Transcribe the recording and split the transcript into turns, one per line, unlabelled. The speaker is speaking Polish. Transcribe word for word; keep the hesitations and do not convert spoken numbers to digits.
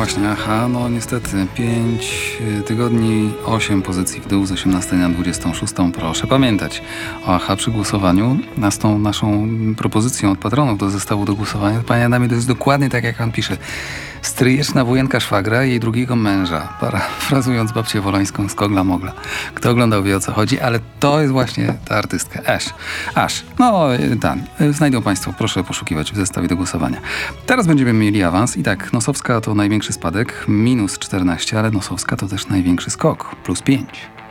właśnie, aha, no niestety pięć tygodni, osiem pozycji w dół z osiemnastej na dwudziestą szóstą. Proszę pamiętać o aha przy głosowaniu. A z tą naszą propozycją od patronów do zestawu do głosowania, panie Adamie, to jest dokładnie tak, jak pan pisze. Stryjeczna wujenka szwagra i jej drugiego męża. Parafrazując babcię Wolańską z Kogla Mogla. Kto oglądał, wie, o co chodzi, ale to jest właśnie ta artystka. Aż. Aż. No, tak. Znajdą państwo, proszę poszukiwać w zestawie do głosowania. Teraz będziemy mieli awans i tak, Nosowska to największy spadek, minus czternaście, ale Nosowska to też największy skok, plus pięć.